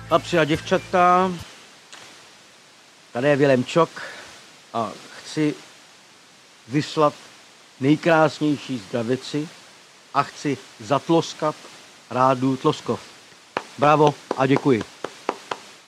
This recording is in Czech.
Chlapci a děvčata, tady je Vilém Čok a chci vyslat nejkrásnější zdravici a chci zatloskat Rádu Tloskov. Bravo a děkuji.